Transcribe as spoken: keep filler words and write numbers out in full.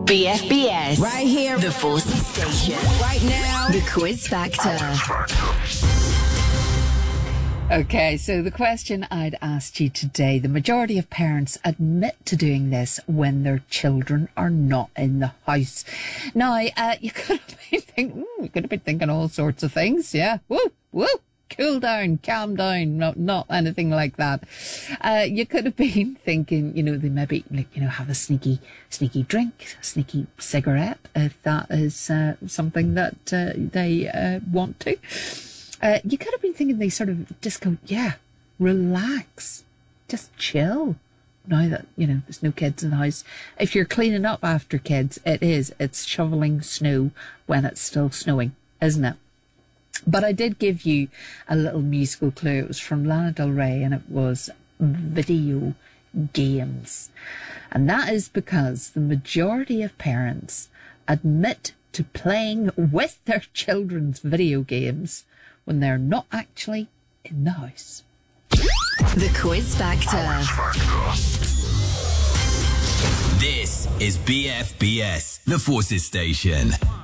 B F B S. Right here. The Forces Station. Right now. The Quiz Factor. Okay, so the question I'd asked you today, the majority of parents admit to doing this when their children are not in the house. Now, uh, you could have been thinking, ooh, you could have been thinking all sorts of things, yeah. Woo, woo, cool down, calm down, not, not anything like that. Uh, you could have been thinking, you know, they maybe, like, you know, have a sneaky, sneaky drink, a sneaky cigarette, if that is uh, something that uh, they uh, want to. Uh, you could have been thinking they sort of just go, yeah, relax, just chill. Now that, you know, there's no kids in the house. If you're cleaning up after kids, it is. It's shoveling snow when it's still snowing, isn't it? But I did give you a little musical clue. It was from Lana Del Rey, and it was video games. And that is because the majority of parents admit to playing with their children's video games when they're not actually in the house. The Quiz Factor. This is B F B S, the Forces Station.